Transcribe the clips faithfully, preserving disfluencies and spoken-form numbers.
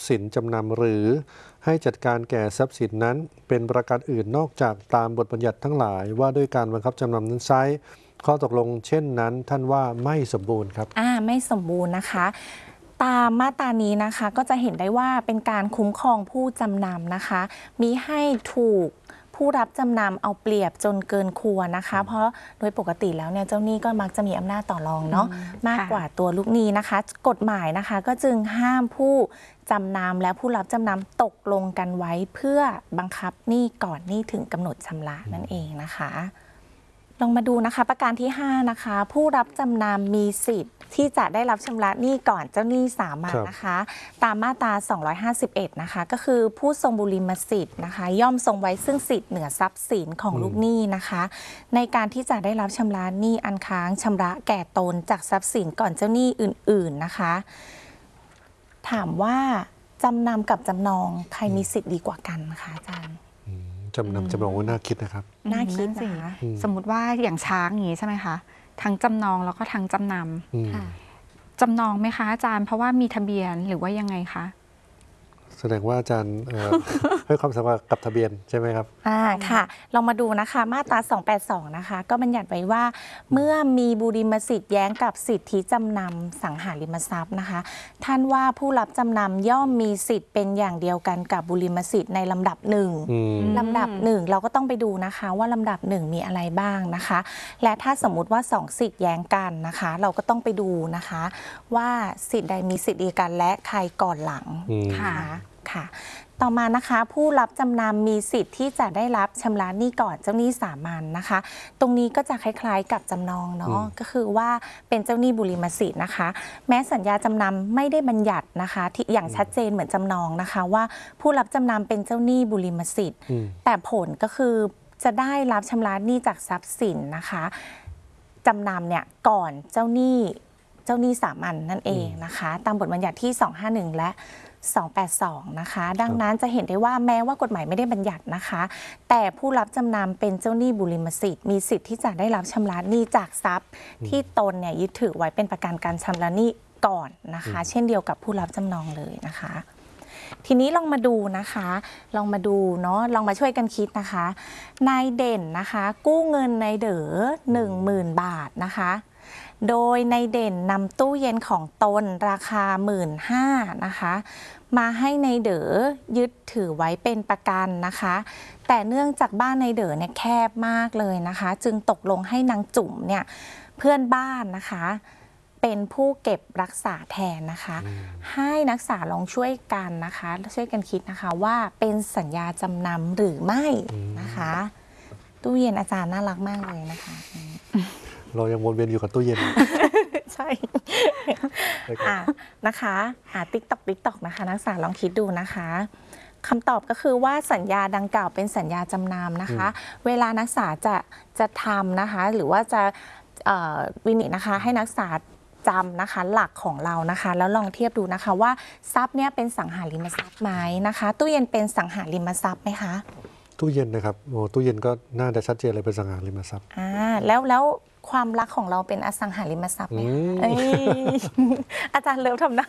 สินจำนำหรือให้จัดการแก่ทรัพย์สินนั้นเป็นประการอื่นนอกจากตามบทบัญญัติทั้งหลายว่าด้วยการบังคับจำนำนั้นไซข้อตกลงเช่นนั้นท่านว่าไม่สมบูรณ์ครับอ่าไม่สมบูรณ์นะคะตามมาตรานี้นะคะก็จะเห็นได้ว่าเป็นการคุ้มครองผู้จำนำนะคะมิให้ถูกผู้รับจำนำเอาเปรียบจนเกินควรนะคะเพราะโดยปกติแล้วเนี่ยเจ้าหนี้ก็มักจะมีอำนาจต่อรองเนาะมากกว่าตัวลูกหนี้นะคะกฎหมายนะคะก็จึงห้ามผู้จำนำและผู้รับจำนำตกลงกันไว้เพื่อบังคับหนี้ก่อนหนี้ถึงกำหนดชำระนั่นเองนะคะลองมาดูนะคะประการที่ห้านะคะผู้รับจำนำมีสิทธิ์ที่จะได้รับชำระหนี้ก่อนเจ้าหนี้สามัญนะคะตามมาตราสองร้อยห้าสิบเอ็ดนะคะก็คือผู้ทรงบุริมสิทธิ์นะคะย่อมทรงไว้ซึ่งสิทธิ์เหนือทรัพย์สินของลูกหนี้นะคะในการที่จะได้รับชำระหนี้อันค้างชำระแก่ตนจากทรัพย์สินก่อนเจ้าหนี้อื่นๆนะคะถามว่าจำนำกับจำนองใครมีสิทธิ์ดีกว่ากันนะคะอาจารย์จำนำจำนองว่าน่าคิดนะครับน่าคิดสิสมมุติว่าอย่างช้างอย่างนี้ใช่ไหมคะทั้งจำนองแล้วก็ทั้งจำนำจำนองไหมคะอาจารย์เพราะว่ามีทะเบียนหรือว่ายังไงคะแสดงว่าอาจารย์ให้ความสำคัญกับทะเบียนใช่ไหมครับอ่าค่ะลองมาดูนะคะมาตราสองแปดสองนะคะก็บัญญัติไว้ว่าเมื่อมีบุริมสิทธิ์แย้งกับสิทธิจำนำสังหาริมทรัพย์นะคะท่านว่าผู้รับจำนำย่อมมีสิทธิ์เป็นอย่างเดียวกันกับบุริมสิทธิ์ในลำดับหนึ่งลำดับหนึ่งเราก็ต้องไปดูนะคะว่าลำดับหนึ่งมีอะไรบ้างนะคะและถ้าสมมุติว่าสองสิทธิ์แย้งกันนะคะเราก็ต้องไปดูนะคะว่าสิทธิ์ใดมีสิทธิ์ดีกันและใครก่อนหลังค่ะค่ะต่อมานะคะผู้รับจำนำมีสิทธิ์ที่จะได้รับชำระหนี้ก่อนเจ้าหนี้สามัญนะคะตรงนี้ก็จะคล้ายๆกับจำนองเนาะก็คือว่าเป็นเจ้าหนี้บุริมสิทธิ์นะคะแม้สัญญาจำนำไม่ได้บัญญัตินะคะที่อย่างชัดเจนเหมือนจำนองนะคะว่าผู้รับจำนำเป็นเจ้าหนี้บุริมสิทธิ์แต่ผลก็คือจะได้รับชำระหนี้จากทรัพย์สินนะคะจำนำเนี่ยก่อนเจ้าหนี้เจ้าหนี้สามัญ น, นั่นเองนะคะตามบทบัญญัติที่สองห้าหนึ่งและสองแปดสองนะคะดังนั้นจะเห็นได้ว่าแม้ว่ากฎหมายไม่ได้บัญญัตินะคะแต่ผู้รับจำนำเป็นเจ้าหนี้บุริมสิทธิ์มีสิทธิ์ที่จะได้รับชำระหนี้จากทรัพย์ที่ตนเนี่ยยึดถือไว้เป็นประกันการชำระหนี้ก่อนนะคะเช่นเดียวกับผู้รับจำนองเลยนะคะทีนี้ลองมาดูนะคะลองมาดูเนาะลองมาช่วยกันคิดนะคะนายเด่นนะคะกู้เงินนายเด๋อหนึ่งหมื่นบาทนะคะโดยนายเด่นนำตู้เย็นของตนราคาหมื่นห้านะคะมาให้นายเด๋อยึดถือไว้เป็นประกันนะคะแต่เนื่องจากบ้านนายเด๋อเนี่ยแคบมากเลยนะคะจึงตกลงให้นางจุ๋มเนี่ยเพื่อนบ้านนะคะเป็นผู้เก็บรักษาแทนนะคะให้นักศึกษาลองช่วยกันนะคะช่วยกันคิดนะคะว่าเป็นสัญญาจำนำหรือไม่นะคะตู้เย็นอาจารย์น่ารักมากเลยนะคะเรายังวนเวียนอยู่กับตู้เย็นใช่อ่ะนะคะอ่ะติ๊กตอกติ๊กตอกนะคะนักศึกษาลองคิดดูนะคะคำตอบก็คือว่าสัญญาดังกล่าวเป็นสัญญาจำนำนะคะเวลานักศึกษาจะจะทำนะคะหรือว่าจะวินิจนะคะให้นักศึกษาจำนะคะหลักของเรานะคะแล้วลองเทียบดูนะคะว่าทรัพย์เนี้ยเป็นสังหาริมทรัพย์ไหมนะคะตู้เย็นเป็นสังหาริมทรัพย์ไหมคะตู้เย็นนะครับโอ้ตู้เย็นก็น่าจะชัดเจนเลยเป็นสังหาริมทรัพย์อ่าแล้วแล้วความรักของเราเป็นอสังหาริมทรัพย์ไหมคะอาจารย์เลิฟทำหน้า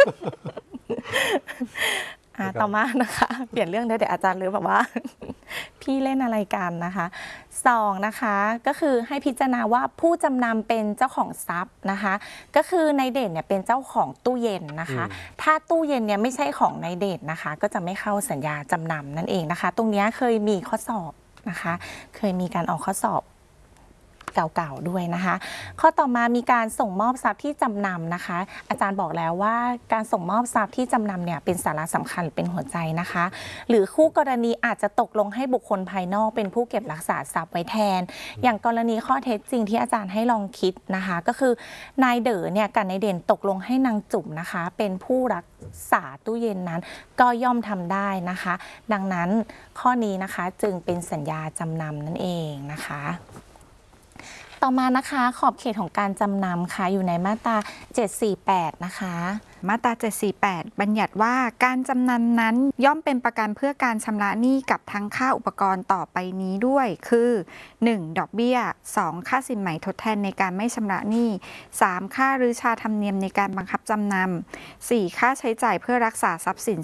ต่อมานะคะเปลี่ยนเรื่องได้เดี๋ยวอาจารย์เลิฟแบบว่าพี่เล่นอะไรกันนะคะสองนะคะก็คือให้พิจารณาว่าผู้จำนำเป็นเจ้าของทรัพย์นะคะก็คือนายเด่นเนี่ยเป็นเจ้าของตู้เย็นนะคะถ้าตู้เย็นเนี่ยไม่ใช่ของนายเด่นนะคะก็จะไม่เข้าสัญญาจำนำนั่นเองนะคะตรงนี้เคยมีข้อสอบนะคะเคยมีการออกข้อสอบเก่าๆด้วยนะคะข้อต่อมามีการส่งมอบทรัพย์ที่จำนำนะคะอาจารย์บอกแล้วว่าการส่งมอบทรัพย์ที่จำนำเนี่ยเป็นสาระสำคัญหรือเป็นหัวใจนะคะหรือคู่กรณีอาจจะตกลงให้บุคคลภายนอกเป็นผู้เก็บรักษาทรัพย์ไว้แทนอย่างกรณีข้อเท็จจริงที่อาจารย์ให้ลองคิดนะคะก็คือนายเด๋อเนี่ยกับนายเด่นตกลงให้นางจุ๋มนะคะเป็นผู้รักษาตู้เย็นนั้นก็ย่อมทำได้นะคะดังนั้นข้อนี้นะคะจึงเป็นสัญญาจำนำนั่นเองนะคะต่อมานะคะขอบเขตของการจำนำค่ะอยู่ในมาตราเจ็ดสี่แปดนะคะมาตราเจ็ดสี่แปดบัญญัติว่าการจำนำนั้นย่อมเป็นประกันเพื่อการชำระหนี้กับทั้งค่าอุปกรณ์ต่อไปนี้ด้วยคือ หนึ่ง ดอกเบี้ย สอง ค่าสินไหมทดแทนในการไม่ชำระหนี้ สาม ค่ารื้อชาธรรมเนียมในการบังคับจำนำ สี่ ค่าใช้จ่ายเพื่อรักษาทรัพย์สิน